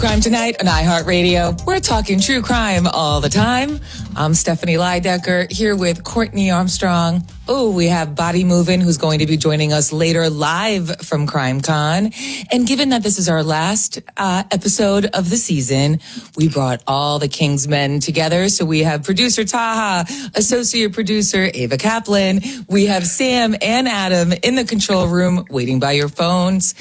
Crime Tonight on iHeartRadio. We're talking true crime all the time. I'm Stephanie Leidecker here with Courtney Armstrong. Oh, we have Body Movin', who's going to be joining us later live from CrimeCon. And given that this is our last episode of the season, we brought all the Kingsmen together. So we have producer Taha, associate producer Ava Kaplan. We have Sam and Adam in the control room waiting by your phones.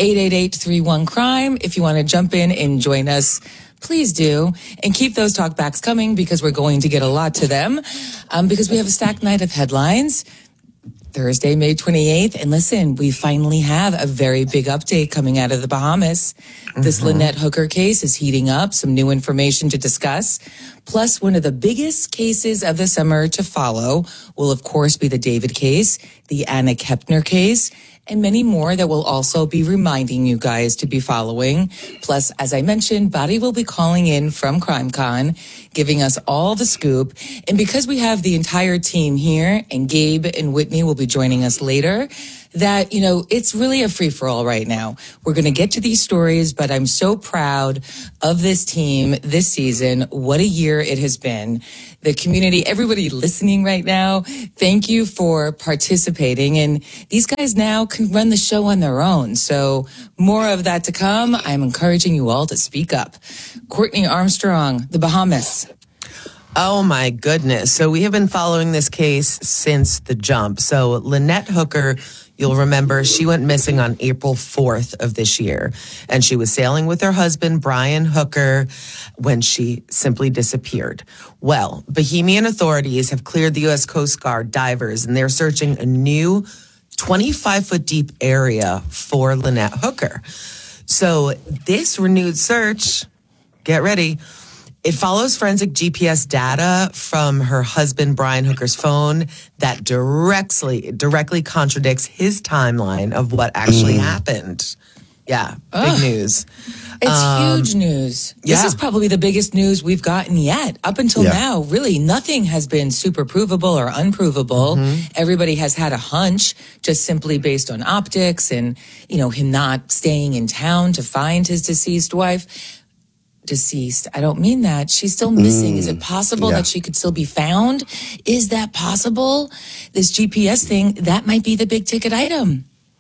888-31-CRIME. If you want to jump in and join us, please do. And keep those talkbacks coming because we're going to get a lot to them because we have a stacked night of headlines. Thursday, May 28th. And listen, we finally have a very big update coming out of the Bahamas. This Lynette Hooker case is heating up, some new information to discuss. Plus, one of the biggest cases of the summer to follow will, of course, be the David case, the Anna Kepner case, and many more that we'll also be reminding you guys to be following. Plus, as I mentioned, Body will be calling in from CrimeCon, giving us all the scoop. And because we have the entire team here, and Gabe and Whitney will be joining us later, that, you know, it's really a free-for-all right now. We're going to get to these stories, but I'm so proud of this team this season. What a year it has been. The community, everybody listening right now, thank you for participating. And these guys now can run the show on their own. So more of that to come. I'm encouraging you all to speak up. Courtney Armstrong, the Bahamas. Oh, my goodness. So we have been following this case since the jump. So Lynette Hooker, you'll remember, she went missing on April 4th of this year. And she was sailing with her husband, Brian Hooker, when she simply disappeared. Well, Bahamian authorities have cleared the U.S. Coast Guard divers, and they're searching a new 25-foot deep area for Lynette Hooker. So this renewed search, get ready, it follows forensic GPS data from her husband, Brian Hooker's phone that directly contradicts his timeline of what actually happened. Yeah, big news. It's huge news. This is probably the biggest news we've gotten yet. Up until now, really, nothing has been super provable or unprovable. Everybody has had a hunch just simply based on optics and, you know, him not staying in town to find his deceased wife. Deceased. I don't mean that. She's still missing. Is it possible that she could still be found? Is that possible? This GPS thing, that might be the big ticket item.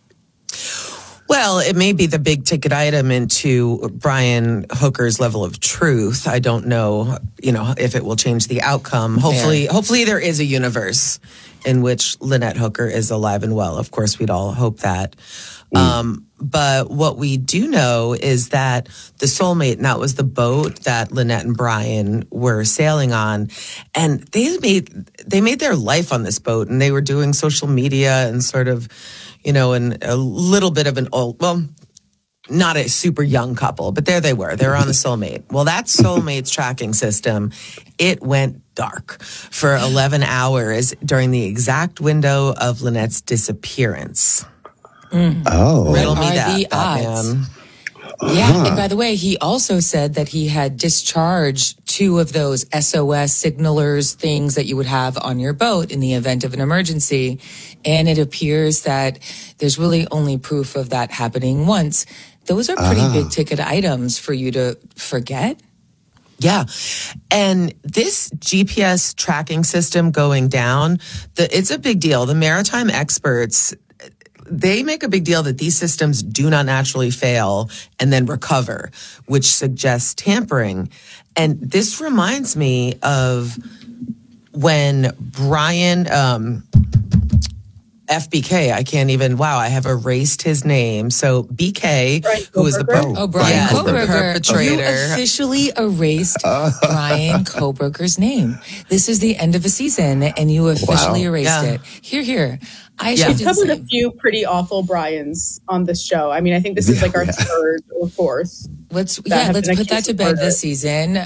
Well, it may be the big ticket item into Brian Hooker's level of truth. I don't know, you know, if it will change the outcome. Hopefully there is a universe in which Lynette Hooker is alive and well. Of course, we'd all hope that. But what we do know is that the Soulmate, and that was the boat that Lynette and Brian were sailing on, and they made their life on this boat, and they were doing social media and sort of, you know, and a little bit of an old, well, not a super young couple, but there they were. They were on the Soulmate. Well, that Soulmate's tracking system, it went dark for 11 hours during the exact window of Lynette's disappearance. Oh. Riddle me What are that, the odds? man. Yeah, and by the way, he also said that he had discharged 2 of those SOS signalers things that you would have on your boat in the event of an emergency. And it appears that there's really only proof of that happening once. Those are pretty big ticket items for you to forget. Yeah. And this GPS tracking system going down, it's a big deal. The maritime experts, they make a big deal that these systems do not naturally fail and then recover, which suggests tampering. And this reminds me of when Brian, FBK, I have erased his name. So BK, who was the Brian Kohberger. perpetrator. You officially erased Brian Kohberger's name. This is the end of a season, and you officially erased it. Here. We've covered a few pretty awful Brians on this show. I mean, I think this is like our 3rd or 4th. Let's put that to bed this season.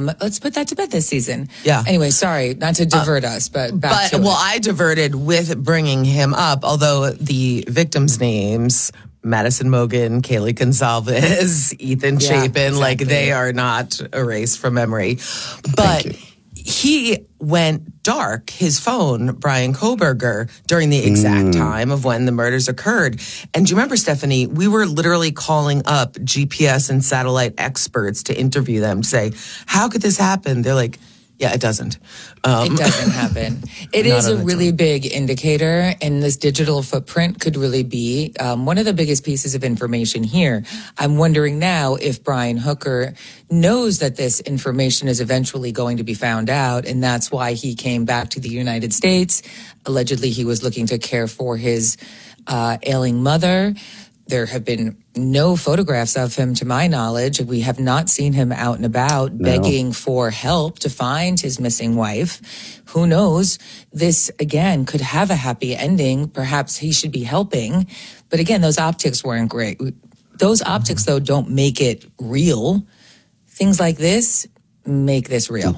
Yeah. Anyway, sorry, not to divert us, but back to it. I diverted with bringing him up, although the victims' names, Madison Mogan, Kaylee Gonzalez, Ethan Chapin, like they are not erased from memory. But he went dark, his phone, Brian Koberger, during the exact time of when the murders occurred. And do you remember, Stephanie, we were literally calling up GPS and satellite experts to interview them to say, how could this happen? They're like, yeah, it doesn't. It doesn't happen. It is a really big indicator, and this digital footprint could really be one of the biggest pieces of information here. I'm wondering now if Brian Hooker knows that this information is eventually going to be found out, and that's why he came back to the United States. Allegedly, he was looking to care for his ailing mother. There have been no photographs of him, to my knowledge. We have not seen him out and about begging for help to find his missing wife. Who knows? This, again, could have a happy ending. Perhaps he should be helping. But again, those optics weren't great. Those optics, though, don't make it real. Things like this make this real.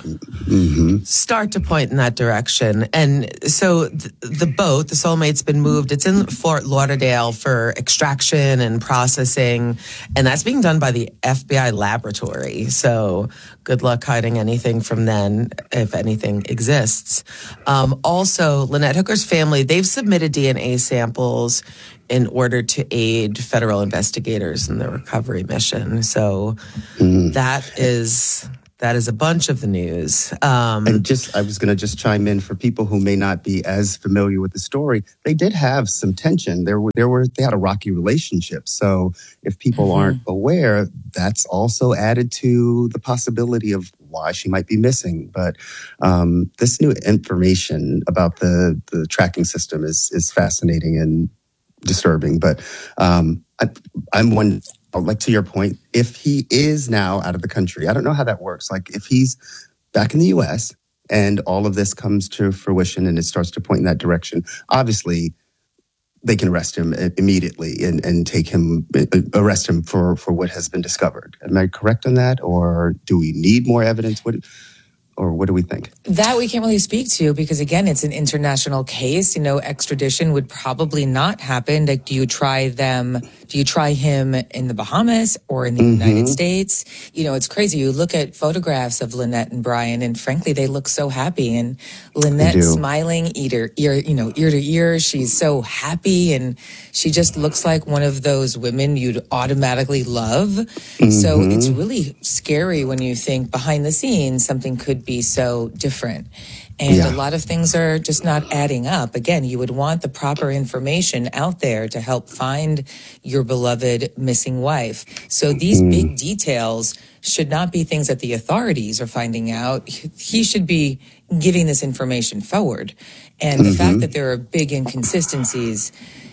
Start to point in that direction. And so the boat, the Soulmate's been moved. It's in Fort Lauderdale for extraction and processing. And that's being done by the FBI laboratory. So good luck hiding anything from them, if anything exists. Also, Lynette Hooker's family, they've submitted DNA samples in order to aid federal investigators in the recovery mission. So that is a bunch of the news. And I was going to just chime in for people who may not be as familiar with the story. They did have some tension. They had a rocky relationship. So if people aren't aware, that's also added to the possibility of why she might be missing. But this new information about the tracking system is fascinating and disturbing. But I'm one. Like, to your point, if he is now out of the country, I don't know how that works. Like, if he's back in the U.S. and all of this comes to fruition and it starts to point in that direction, obviously they can arrest him immediately and arrest him for what has been discovered. Am I correct on that? Or do we need more evidence? What do we think? That we can't really speak to because, again, it's an international case. Extradition would probably not happen. Like, do you try him in the Bahamas or in the United States? It's crazy. You look at photographs of Lynette and Brian, and frankly, they look so happy. And Lynette smiling ear to ear. She's so happy, and she just looks like one of those women you'd automatically love. So it's really scary when you think behind the scenes something could be so different. And a lot of things are just not adding up. Again, you would want the proper information out there to help find your beloved missing wife. So these big details should not be things that the authorities are finding out. He should be giving this information forward. And the fact that there are big inconsistencies,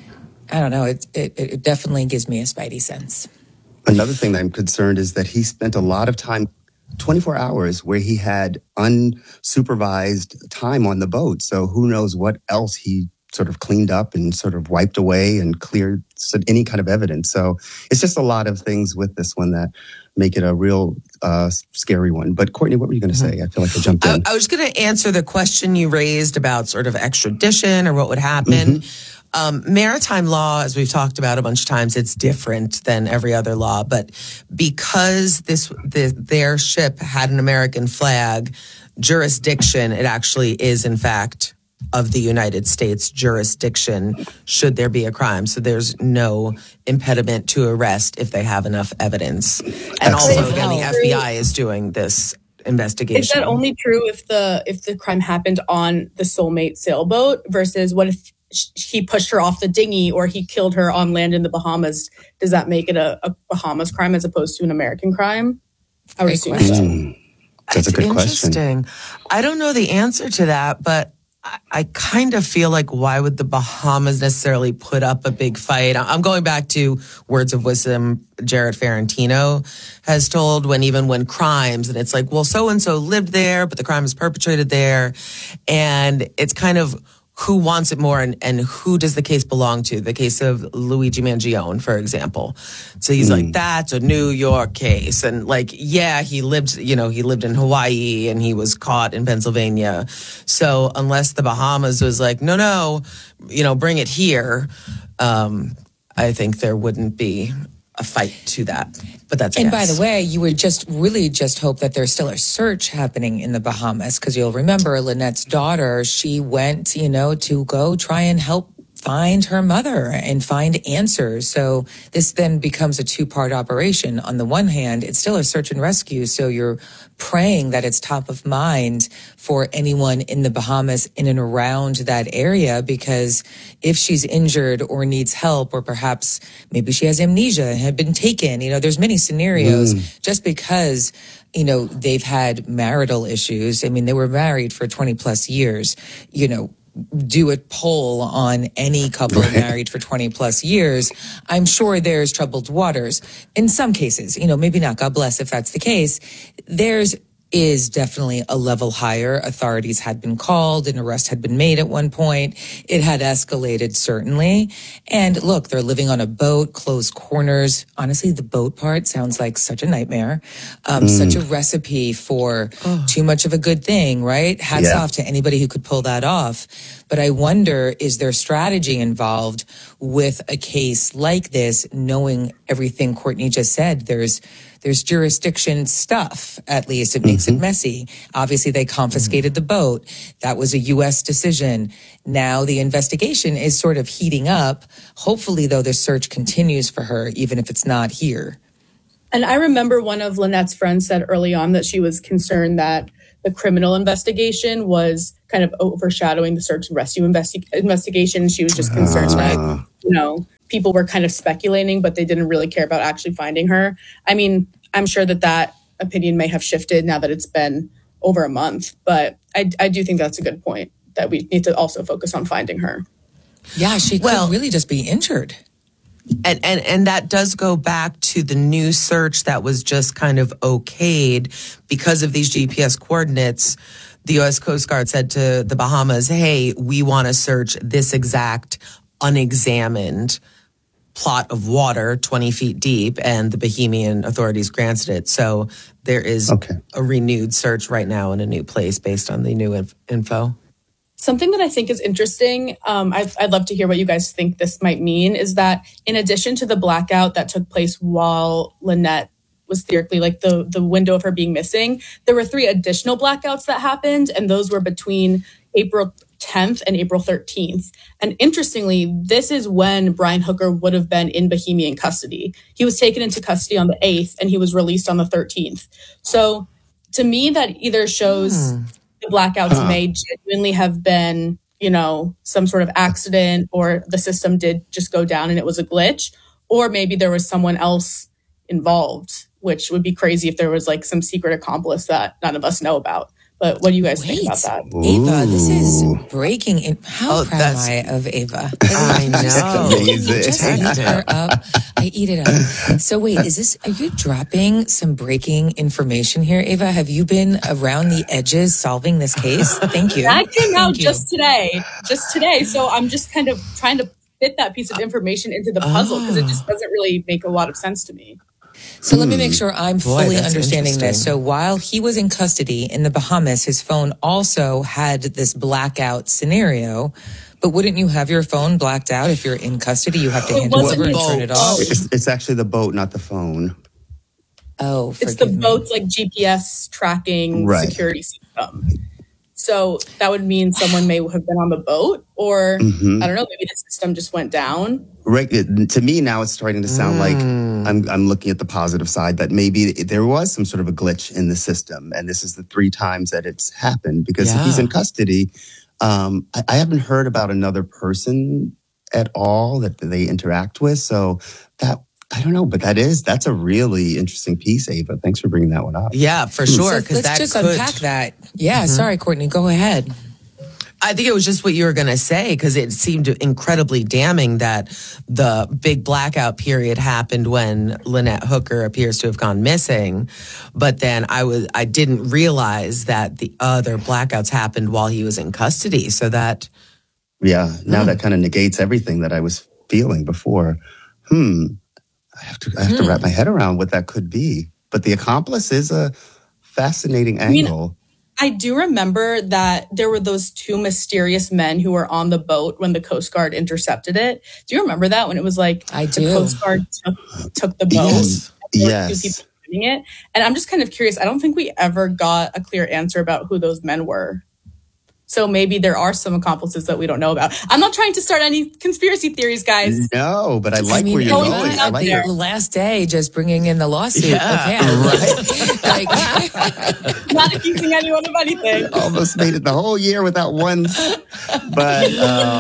I don't know, it definitely gives me a spidey sense. Another thing that I'm concerned is that he spent a lot of time, 24 hours, where he had unsupervised time on the boat. So who knows what else he sort of cleaned up and sort of wiped away and cleared any kind of evidence. So it's just a lot of things with this one that make it a real scary one. But Courtney, what were you going to say? I feel like I jumped in. I was going to answer the question you raised about sort of extradition or what would happen. Maritime law, as we've talked about a bunch of times, it's different than every other law. But because their ship had an American flag, jurisdiction, it actually is, in fact, of the United States jurisdiction should there be a crime. So there's no impediment to arrest if they have enough evidence. And also, again, the FBI is doing this investigation. Is that only true if the crime happened on the Soulmate sailboat versus what if he pushed her off the dinghy or he killed her on land in the Bahamas? Does that make it a Bahamas crime as opposed to an American crime? I would assume so. That's a good question. I don't know the answer to that, but I kind of feel like why would the Bahamas necessarily put up a big fight? I'm going back to words of wisdom Jared Ferrantino has told when crimes, and it's like, well, so-and-so lived there, but the crime was perpetrated there. And it's kind of who wants it more and who does the case belong to? The case of Luigi Mangione, for example. So he's like, that's a New York case. And like, yeah, he lived in Hawaii and he was caught in Pennsylvania. So unless the Bahamas was like, no, bring it here, I think there wouldn't be a fight to that. But that's a And guess. by the way, you would just hope that there's still a search happening in the Bahamas, because you'll remember Lynette's daughter, she went, to go try and help find her mother and find answers. So this then becomes a two-part operation. On the one hand, it's still a search and rescue, so you're praying that it's top of mind for anyone in the Bahamas in and around that area, because if she's injured or needs help, or perhaps maybe she has amnesia and had been taken, there's many scenarios. Just because they've had marital issues. I mean, they were married for 20 plus years, do a poll on any couple married for 20 plus years, I'm sure there's troubled waters. In some cases, maybe not, God bless if that's the case. There's is definitely a level higher. Authorities had been called, an arrest had been made at one point. It had escalated, certainly. And look, they're living on a boat, closed corners. Honestly, the boat part sounds like such a nightmare. Such a recipe for too much of a good thing, right? Hats off to anybody who could pull that off. But I wonder, is there strategy involved with a case like this, knowing everything Courtney just said? There's jurisdiction stuff, at least. It makes it messy. Obviously, they confiscated the boat. That was a U.S. decision. Now the investigation is sort of heating up. Hopefully, though, the search continues for her, even if it's not here. And I remember one of Lynette's friends said early on that she was concerned that the criminal investigation was kind of overshadowing the search and rescue investigation. She was just concerned that, people were kind of speculating, but they didn't really care about actually finding her. I mean, I'm sure that opinion may have shifted now that it's been over a month, but I do think that's a good point, that we need to also focus on finding her. Yeah, she could really just be injured. And that does go back to the new search that was just kind of okayed because of these GPS coordinates. The U.S. Coast Guard said to the Bahamas, hey, we want to search this exact unexamined plot of water 20 feet deep, and the Bahamian authorities granted it. So there is a renewed search right now in a new place based on the new info. Something that I think is interesting, I'd love to hear what you guys think this might mean, is that in addition to the blackout that took place while Lynette was theoretically like the window of her being missing, there were 3 additional blackouts that happened, and those were between April 10th and April 13th. And interestingly, this is when Brian Hooker would have been in Bahamian custody. He was taken into custody on the 8th and he was released on the 13th. So to me, that either shows the blackouts may genuinely have been, some sort of accident, or the system did just go down and it was a glitch, or maybe there was someone else involved, which would be crazy if there was like some secret accomplice that none of us know about. But what do you guys think about that? Ava, this is breaking. How proud am I of Ava? I know. Just eat her up. I eat it up. So wait, are you dropping some breaking information here, Ava? Have you been around the edges solving this case? Thank you. That came out just today. So I'm just kind of trying to fit that piece of information into the puzzle, because it just doesn't really make a lot of sense to me. So let me make sure I'm fully understanding this. So while he was in custody in the Bahamas, his phone also had this blackout scenario. But wouldn't you have your phone blacked out if you're in custody? You have to hand it over and turn it off. It's actually the boat, not the phone. Oh, it's the boat's like GPS tracking security system. So that would mean someone may have been on the boat, or I don't know, maybe the system just went down. Right. To me now, it's starting to sound like I'm looking at the positive side, that maybe there was some sort of a glitch in the system, and this is the 3 times that it's happened. Because if he's in custody, I haven't heard about another person at all that they interact with. So that, I don't know, but that's a really interesting piece, Ava. Thanks for bringing that one up. Yeah, for sure. So let's just unpack that. Yeah, sorry, Courtney, go ahead. I think it was just what you were going to say, because it seemed incredibly damning that the big blackout period happened when Lynette Hooker appears to have gone missing. But then I didn't realize that the other blackouts happened while he was in custody. So that. Yeah, now that kind of negates everything that I was feeling before. I have to wrap my head around what that could be. But the accomplice is a fascinating angle. I do remember that there were those two mysterious men who were on the boat when the Coast Guard intercepted it. Do you remember that when it was like I do. the Coast Guard took the boat? Yes. Two Yes. people doing it. And I'm just kind of curious. I don't think we ever got a clear answer about who those men were. So maybe there are some accomplices that we don't know about. I'm not trying to start any conspiracy theories, guys. No, but I like where you're going going. I out like there. it. The last day, just bringing in the lawsuit. Yeah, Okay. Not accusing anyone of anything. Almost made it the whole year without one. But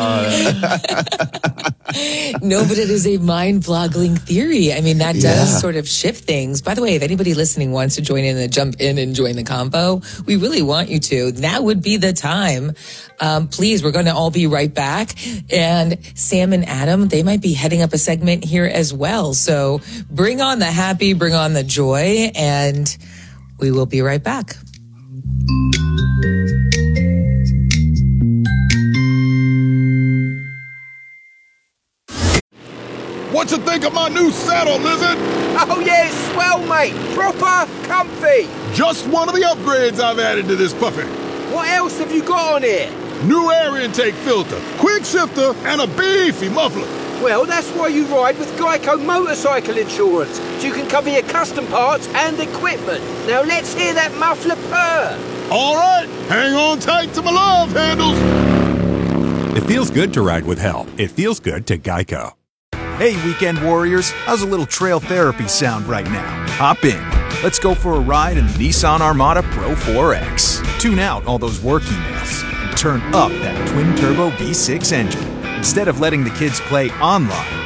No, but it is a mind-boggling theory. I mean, that does Yeah. sort of shift things. By the way, if anybody listening wants to join in and jump in and join the combo, we really want you to. Now would be the time. Please, we're going to all be right back. And Sam and Adam, they might be heading up a segment here as well. So bring on the happy, bring on the joy, and we will be right back. What you think of my new saddle, Lizard? Oh yeah, it's swell, mate. Proper comfy. Just one of the upgrades I've added to this puppy. What else have you got on here? New air intake filter, quick shifter, and a beefy muffler. Well, that's why you ride with Geico Motorcycle Insurance, so you can cover your custom parts and equipment. Now let's hear that muffler purr. All right, hang on tight to my love handles. It feels good to ride with help. It feels good to Geico. Hey, weekend warriors, how's a little trail therapy sound right now? Hop in. Let's go for a ride in the Nissan Armada Pro 4X. Tune out all those work emails and turn up that twin-turbo V6 engine. Instead of letting the kids play online,